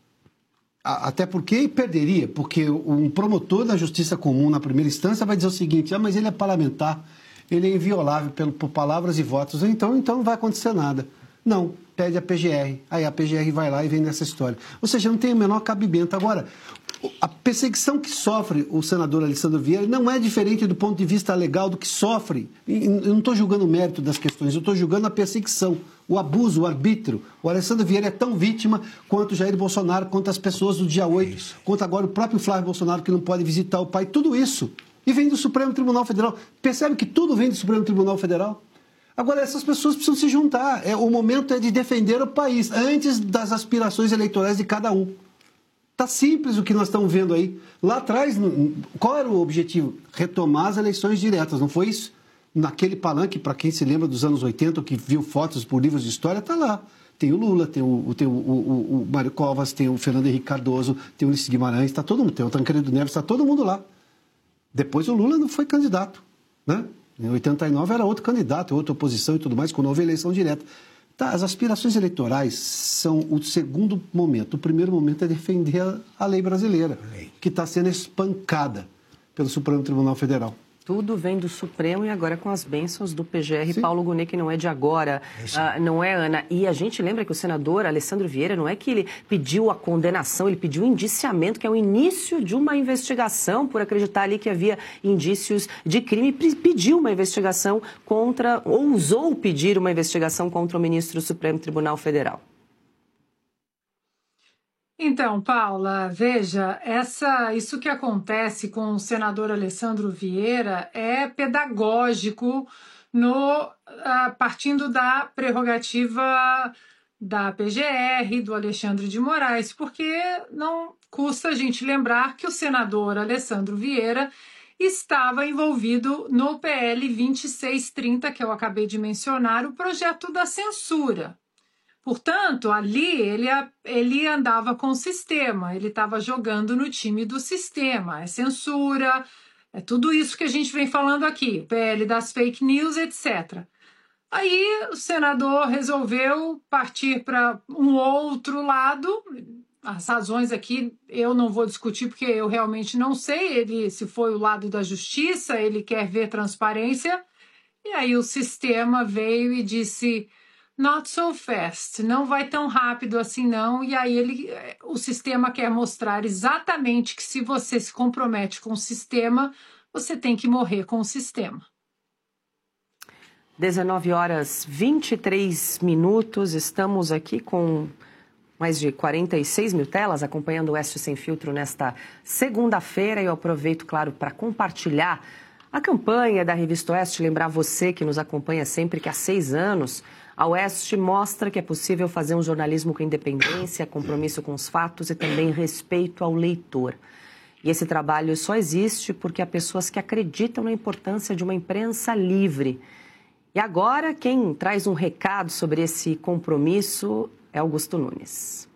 Até porque perderia, porque um promotor da justiça comum na primeira instância vai dizer o seguinte, mas ele é parlamentar, ele é inviolável por palavras e votos, então não vai acontecer nada. Não, pede a PGR, aí a PGR vai lá e vem nessa história. Ou seja, não tem o menor cabimento. Agora, a perseguição que sofre o senador Alessandro Vieira não é diferente do ponto de vista legal do que sofre. Eu não estou julgando o mérito das questões, eu estou julgando a perseguição, o abuso, o arbítrio. O Alessandro Vieira é tão vítima quanto Jair Bolsonaro, quanto as pessoas do dia 8, quanto agora o próprio Flávio Bolsonaro, que não pode visitar o pai, tudo isso. E vem do Supremo Tribunal Federal. Percebe que tudo vem do Supremo Tribunal Federal? Agora, essas pessoas precisam se juntar. O momento é de defender o país, antes das aspirações eleitorais de cada um. Está simples o que nós estamos vendo aí. Lá atrás, qual era o objetivo? Retomar as eleições diretas, não foi isso? Naquele palanque, para quem se lembra dos anos 80, que viu fotos por livros de história, está lá. Tem o Lula, tem o Mário Covas, tem o Fernando Henrique Cardoso, tem o Ulisses Guimarães, está todo mundo, tem o Tancredo Neves, está todo mundo lá. Depois o Lula não foi candidato, né? Em 89 era outro candidato, outra oposição e tudo mais, quando houve eleição direta. Tá, as aspirações eleitorais são o segundo momento. O primeiro momento é defender a lei brasileira, que está sendo espancada pelo Supremo Tribunal Federal. Tudo vem do Supremo e agora com as bênçãos do PGR. Sim. Paulo Gonet, que não é de agora, não é, Ana? E a gente lembra que o senador Alessandro Vieira, não é que ele pediu a condenação, ele pediu o indiciamento, que é o início de uma investigação, por acreditar ali que havia indícios de crime, pediu uma investigação contra, ousou pedir uma investigação contra o ministro do Supremo Tribunal Federal. Então, Paula, veja, isso que acontece com o senador Alessandro Vieira é pedagógico partindo da prerrogativa da PGR, do Alexandre de Moraes, porque não custa a gente lembrar que o senador Alessandro Vieira estava envolvido no PL 2630, que eu acabei de mencionar, o projeto da censura. Portanto, ali ele andava com o sistema, ele estava jogando no time do sistema, é censura, é tudo isso que a gente vem falando aqui, PL das fake news, etc. Aí o senador resolveu partir para um outro lado, as razões aqui eu não vou discutir porque eu realmente não sei, se foi o lado da justiça, ele quer ver transparência, e aí o sistema veio e disse... Not so fast, não vai tão rápido assim não, e aí o sistema quer mostrar exatamente que se você se compromete com o sistema, você tem que morrer com o sistema. 19 horas 23 minutos, estamos aqui com mais de 46 mil telas acompanhando o Oeste Sem Filtro nesta segunda-feira. E eu aproveito, claro, para compartilhar a campanha da Revista Oeste, lembrar você que nos acompanha sempre que há 6 anos a Oeste mostra que é possível fazer um jornalismo com independência, compromisso com os fatos e também respeito ao leitor. E esse trabalho só existe porque há pessoas que acreditam na importância de uma imprensa livre. E agora, quem traz um recado sobre esse compromisso é Augusto Nunes.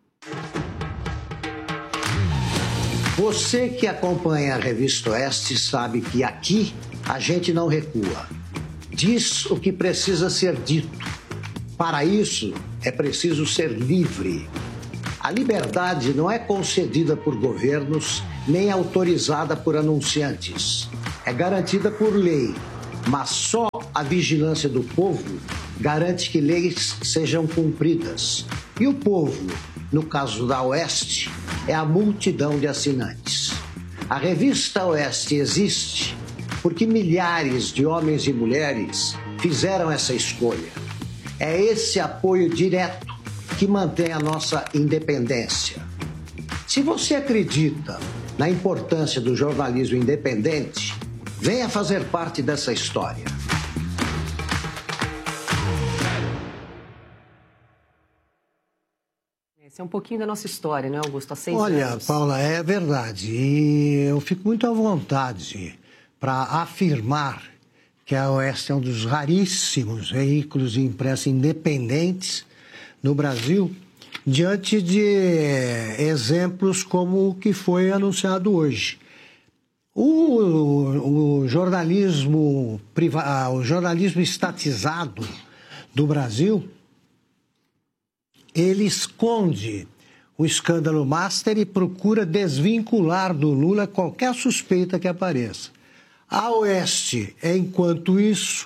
Você que acompanha a Revista Oeste sabe que aqui a gente não recua. Diz o que precisa ser dito. Para isso, é preciso ser livre. A liberdade não é concedida por governos nem autorizada por anunciantes. É garantida por lei. Mas só a vigilância do povo garante que leis sejam cumpridas. E o povo, no caso da Oeste, é a multidão de assinantes. A Revista Oeste existe porque milhares de homens e mulheres fizeram essa escolha. É esse apoio direto que mantém a nossa independência. Se você acredita na importância do jornalismo independente, venha fazer parte dessa história. Esse é um pouquinho da nossa história, né, Augusto? Há 6 anos. Olha, Paula, é verdade. E eu fico muito à vontade para afirmar que a Oeste é um dos raríssimos veículos de imprensa independentes no Brasil, diante de exemplos como o que foi anunciado hoje. O jornalismo estatizado do Brasil, ele esconde o escândalo Master e procura desvincular do Lula qualquer suspeita que apareça. A Oeste, enquanto isso,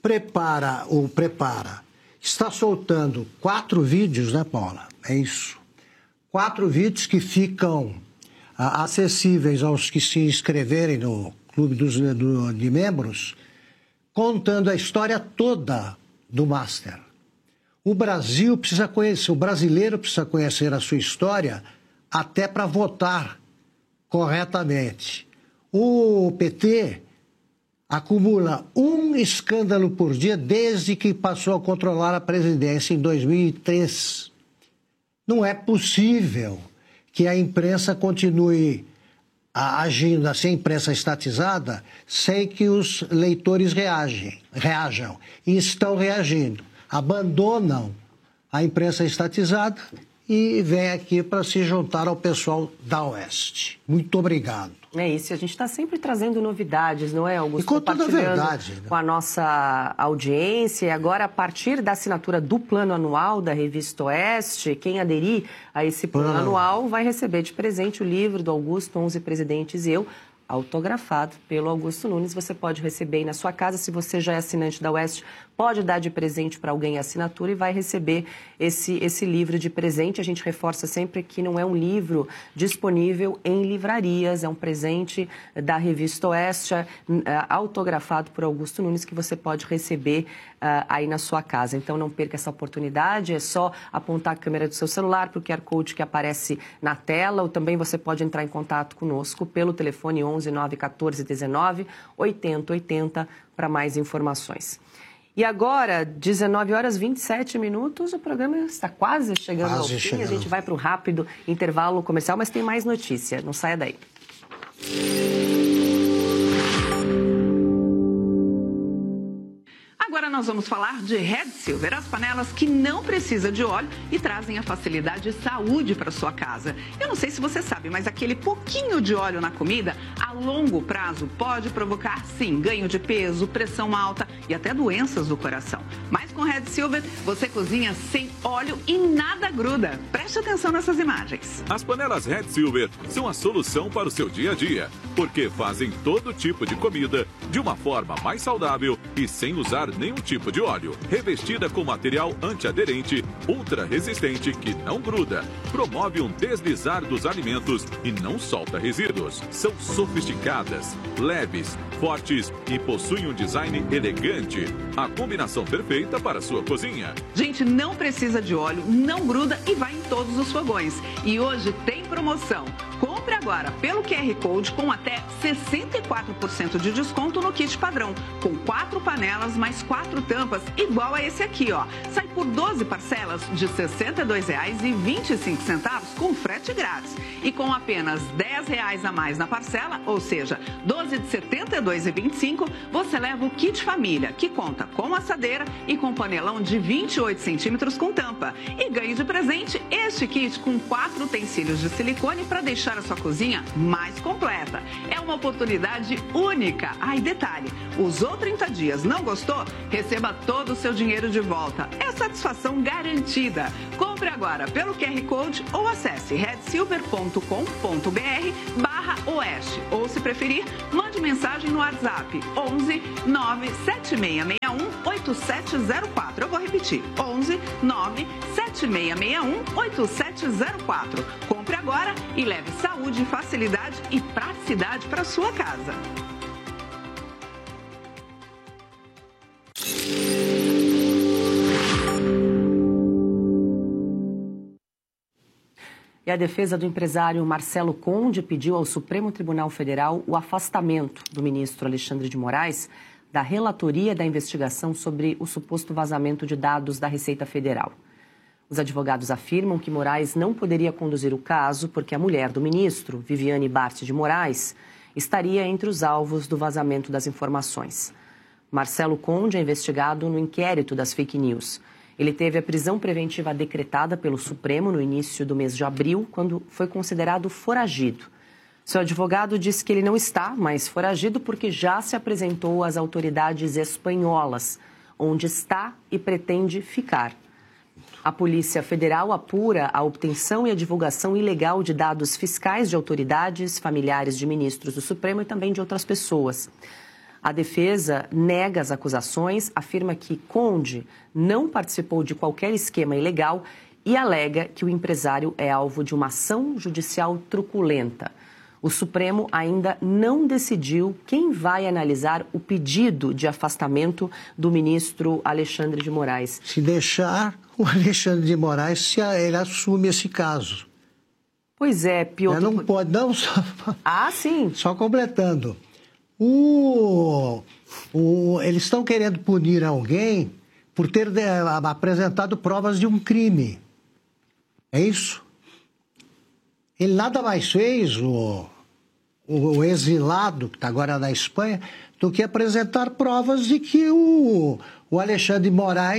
está soltando 4 vídeos, né, Paula? É isso. 4 vídeos que ficam acessíveis aos que se inscreverem no Clube de Membros, contando a história toda do Master. O Brasil precisa conhecer, o brasileiro precisa conhecer a sua história até para votar corretamente. O PT acumula um escândalo por dia desde que passou a controlar a presidência em 2003. Não é possível que a imprensa continue agindo assim, a imprensa estatizada, sem que os leitores reajam. E estão reagindo. Abandonam a imprensa estatizada e vêm aqui para se juntar ao pessoal da Oeste. Muito obrigado. É isso, a gente está sempre trazendo novidades, não é, Augusto? E com toda a verdade, né? Com a nossa audiência. E agora, a partir da assinatura do Plano Anual da Revista Oeste, quem aderir a esse plano anual vai receber de presente o livro do Augusto, 11 Presidentes e Eu, autografado pelo Augusto Nunes. Você pode receber aí na sua casa. Se você já é assinante da Oeste, pode dar de presente para alguém a assinatura e vai receber esse livro de presente. A gente reforça sempre que não é um livro disponível em livrarias, é um presente da Revista Oeste, autografado por Augusto Nunes, que você pode receber aí na sua casa. Então não perca essa oportunidade, é só apontar a câmera do seu celular para o QR Code que aparece na tela, ou também você pode entrar em contato conosco pelo telefone 11 914 19 80 80 para mais informações. E agora, 19 horas 27 minutos, o programa está quase chegando ao fim. A gente vai para o rápido intervalo comercial, mas tem mais notícia. Não saia daí. Agora nós vamos falar de Red Silver, as panelas que não precisam de óleo e trazem a facilidade e saúde para sua casa. Eu não sei se você sabe, mas aquele pouquinho de óleo na comida, a longo prazo, pode provocar, sim, ganho de peso, pressão alta e até doenças do coração. Mas com Red Silver, você cozinha sem óleo e nada gruda. Preste atenção nessas imagens. As panelas Red Silver são a solução para o seu dia a dia, porque fazem todo tipo de comida de uma forma mais saudável e sem usar nenhum tipo de óleo. Revestida com material antiaderente, ultra resistente que não gruda. Promove um deslizar dos alimentos e não solta resíduos. São sofisticadas, leves, fortes e possuem um design elegante. A combinação perfeita para a sua cozinha. Gente, não precisa de óleo, não gruda e vai em todos os fogões. E hoje tem promoção. Compre agora pelo QR Code com até 64% de desconto no kit padrão, com 4 panelas mais 4 tampas, igual a esse aqui, ó. Sai por 12 parcelas de R$ 62,25 com frete grátis. E com apenas R$ 10 a mais na parcela, ou seja, 12 de R$ 72,25, você leva o kit família, que conta com assadeira e com panelão de 28 centímetros com tampa. E ganhe de presente este kit com 4 utensílios de silicone para deixar a sua cozinha mais completa. É uma oportunidade única. E detalhe, usou 30 dias, não gostou? Receba todo o seu dinheiro de volta. É satisfação garantida. Compre agora pelo QR Code ou acesse redsilver.com.br/oeste. Ou, se preferir, mande mensagem no WhatsApp 11 97661 8704. Eu vou repetir, 11 97661 8704. Compre agora e leve saúde, facilidade e praticidade para sua casa. E a defesa do empresário Marcelo Conde pediu ao Supremo Tribunal Federal o afastamento do ministro Alexandre de Moraes da relatoria da investigação sobre o suposto vazamento de dados da Receita Federal. Os advogados afirmam que Moraes não poderia conduzir o caso porque a mulher do ministro, Viviane Bart de Moraes, estaria entre os alvos do vazamento das informações. Marcelo Conde é investigado no inquérito das fake news. Ele teve a prisão preventiva decretada pelo Supremo no início do mês de abril, quando foi considerado foragido. Seu advogado disse que ele não está mais foragido porque já se apresentou às autoridades espanholas, onde está e pretende ficar. A Polícia Federal apura a obtenção e a divulgação ilegal de dados fiscais de autoridades, familiares de ministros do Supremo e também de outras pessoas. A defesa nega as acusações, afirma que Conde não participou de qualquer esquema ilegal e alega que o empresário é alvo de uma ação judicial truculenta. O Supremo ainda não decidiu quem vai analisar o pedido de afastamento do ministro Alexandre de Moraes. Se deixar, o Alexandre de Moraes, ele assume esse caso. Pois é, Piotr... Não pode, não só... sim. Só completando. Eles estão querendo punir alguém por ter apresentado provas de um crime. É isso? Ele nada mais fez, o exilado, que está agora na Espanha, do que apresentar provas de que o Alexandre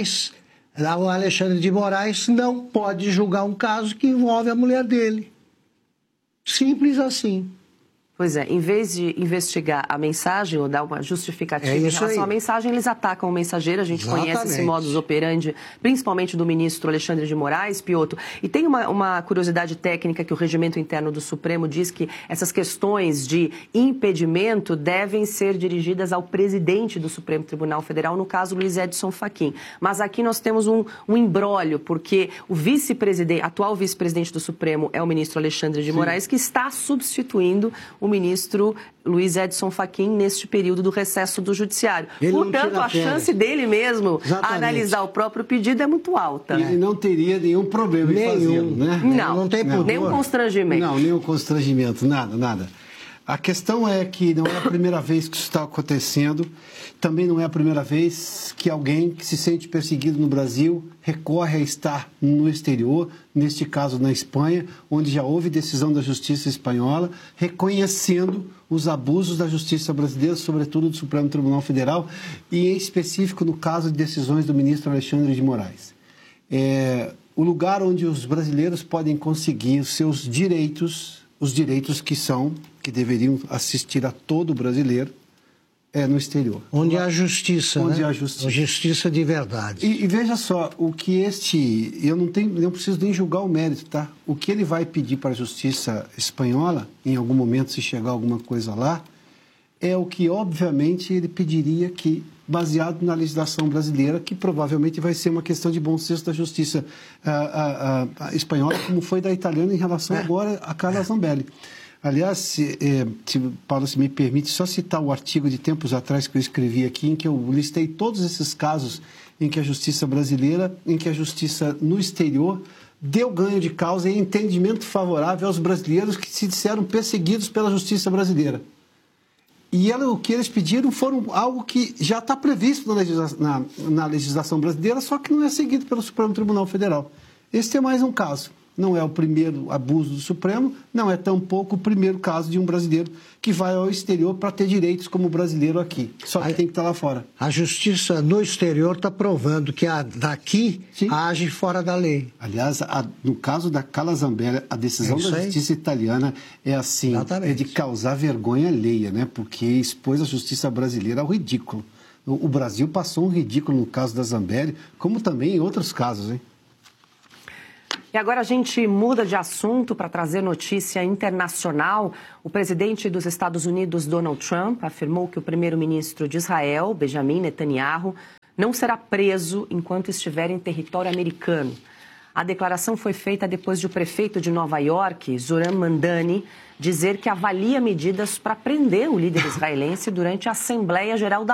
de Moraes não pode julgar um caso que envolve a mulher dele. Simples assim. Pois é, em vez de investigar a mensagem ou dar uma justificativa em relação à mensagem, eles atacam o mensageiro. A gente conhece esse modus operandi, principalmente do ministro Alexandre de Moraes, Piotr. E tem uma curiosidade técnica que o regimento interno do Supremo diz que essas questões de impedimento devem ser dirigidas ao presidente do Supremo Tribunal Federal, no caso Luiz Edson Fachin. Mas aqui nós temos um imbróglio, porque o atual vice-presidente do Supremo é o ministro Alexandre de Moraes, que está substituindo o ministro Luiz Edson Fachin neste período do recesso do Judiciário. Portanto, a chance dele mesmo analisar o próprio pedido é muito alta. Ele não teria nenhum problema em fazê-lo, né? Não tem nenhum constrangimento. Não, nenhum constrangimento, nada. A questão é que não é a primeira vez que isso está acontecendo, também não é a primeira vez que alguém que se sente perseguido no Brasil recorre a estar no exterior, neste caso na Espanha, onde já houve decisão da Justiça Espanhola, reconhecendo os abusos da Justiça brasileira, sobretudo do Supremo Tribunal Federal, e em específico no caso de decisões do ministro Alexandre de Moraes. O lugar onde os brasileiros podem conseguir os seus direitos, os direitos que deveriam assistir a todo brasileiro, é no exterior. Onde há justiça, onde né? há justiça. Justiça de verdade. E veja só, o que eu não preciso nem julgar o mérito, tá? O que ele vai pedir para a justiça espanhola, em algum momento, se chegar alguma coisa lá, é o que, obviamente, ele pediria que baseado na legislação brasileira, que provavelmente vai ser uma questão de bom senso da justiça espanhola, como foi da italiana em relação agora a Carla Zambelli. Aliás, Paulo, se me permite só citar o artigo de tempos atrás que eu escrevi aqui, em que eu listei todos esses casos em que a justiça brasileira, em que a justiça no exterior deu ganho de causa e entendimento favorável aos brasileiros que se disseram perseguidos pela justiça brasileira. E o que eles pediram foram algo que já está previsto na legislação brasileira, só que não é seguido pelo Supremo Tribunal Federal. Este é mais um caso. Não é o primeiro abuso do Supremo, não é tampouco o primeiro caso de um brasileiro que vai ao exterior para ter direitos como brasileiro aqui. Só que tem que estar lá fora. A justiça no exterior está provando que a daqui age fora da lei. Aliás, no caso da Carla Zambelli, a decisão da justiça italiana é assim, é de causar vergonha alheia, né? Porque expôs a justiça brasileira ao ridículo. O Brasil passou um ridículo no caso da Zambelli, como também em outros casos, hein? E agora a gente muda de assunto para trazer notícia internacional. O presidente dos Estados Unidos, Donald Trump, afirmou que o primeiro-ministro de Israel, Benjamin Netanyahu, não será preso enquanto estiver em território americano. A declaração foi feita depois de o prefeito de Nova York, Zoran Mandani, dizer que avalia medidas para prender o líder israelense durante a Assembleia Geral da